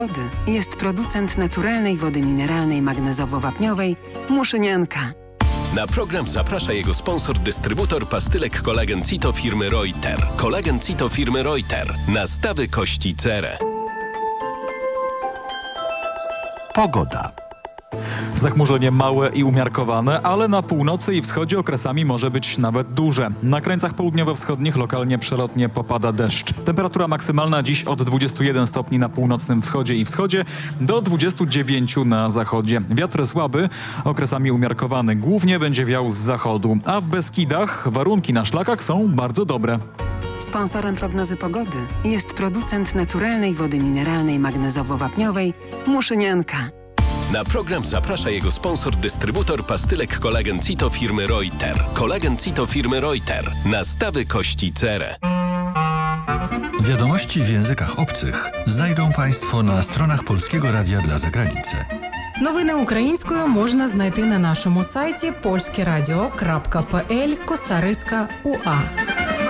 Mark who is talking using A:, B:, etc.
A: Wody jest producent naturalnej wody mineralnej magnezowo-wapniowej Muszynianka.
B: Na program zaprasza jego sponsor, dystrybutor pastylek Kolagen Cito firmy Reuter. Kolagen Cito firmy Reuter. Nastawy kości cerę.
C: Pogoda.
D: Zachmurzenie małe i umiarkowane, ale na północy i wschodzie okresami może być nawet duże. Na krańcach południowo-wschodnich lokalnie przelotnie popada deszcz. Temperatura maksymalna dziś od 21 stopni na północnym wschodzie i wschodzie do 29 na zachodzie. Wiatr słaby, okresami umiarkowany. Głównie będzie wiał z zachodu, a w Beskidach warunki na szlakach są bardzo dobre.
A: Sponsorem prognozy pogody jest producent naturalnej wody mineralnej magnezowo-wapniowej Muszynianka.
B: Na program zaprasza jego sponsor, dystrybutor pastylek Kolagen Cito firmy Reuter. Kolagen Cito firmy Reuter. Nastawy kości cerę.
C: Wiadomości w językach obcych znajdą Państwo на stronach Polskiego Radia dla Zagranicy.
E: Новини українською можна знайти на нашому сайті polskieradio.pl/UA.